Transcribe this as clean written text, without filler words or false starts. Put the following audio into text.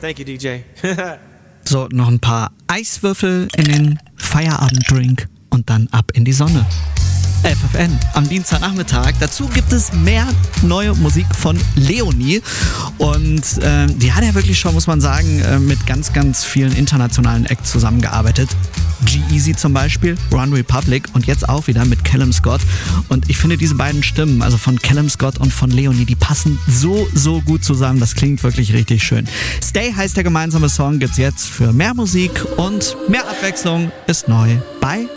Thank you, DJ. So, noch ein paar Eiswürfel in den Feierabenddrink und dann ab in die Sonne. FFN am Dienstagnachmittag. Dazu gibt es mehr neue Musik von Leonie. Und die hat ja wirklich schon, muss man sagen, mit ganz, ganz vielen internationalen Acts zusammengearbeitet. G-Eazy zum Beispiel, One Republic und jetzt auch wieder mit Callum Scott. Und ich finde diese beiden Stimmen, also von Callum Scott und von Leonie, die passen so gut zusammen. Das klingt wirklich richtig schön. Stay heißt der gemeinsame Song, gibt's jetzt für mehr Musik und mehr Abwechslung ist neu bei